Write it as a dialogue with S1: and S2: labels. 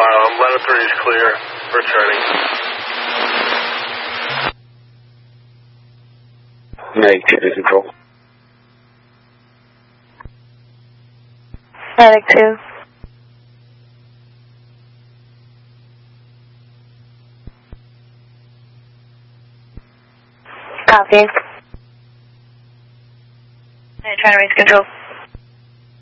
S1: Ladder 3 is clear. Returning.
S2: Medic 2 to control.
S3: Medic 2. Copy. Trying to raise control.